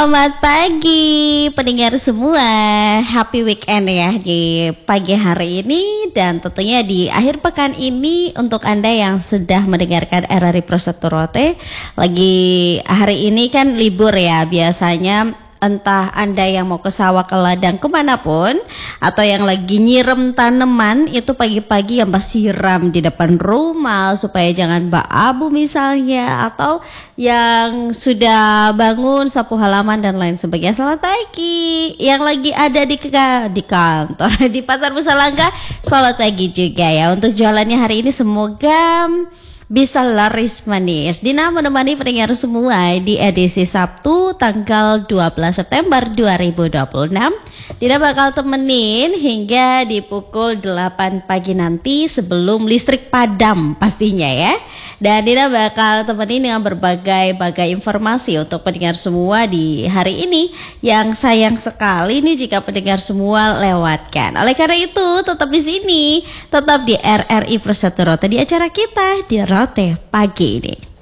Selamat pagi pendengar semua. Happy weekend ya di pagi hari ini dan tentunya di akhir pekan ini untuk Anda yang sudah mendengarkan RRI Pro 1 Rote. Lagi hari ini kan libur ya, biasanya entah Anda yang mau ke sawah, ke ladang, kemanapun, atau yang lagi nyirem tanaman, itu pagi-pagi yang siram di depan rumah supaya jangan bau misalnya, atau yang sudah bangun sapu halaman dan lain sebagainya. Selamat pagi. Yang lagi ada di kantor di Pasar Busalangka, selamat pagi juga ya. Untuk jualannya hari ini semoga bisa laris manis. Dina menemani pendengar semua di edisi Sabtu tanggal 12 September 2026. Dina bakal temenin hingga di pukul 8 pagi nanti sebelum listrik padam pastinya ya. Dan Dina bakal temenin dengan berbagai informasi untuk pendengar semua di hari ini yang sayang sekali nih jika pendengar semua lewatkan. Oleh karena itu tetap di sini, tetap di RRI Pro 1 Rote di acara kita di Rote pagi ini.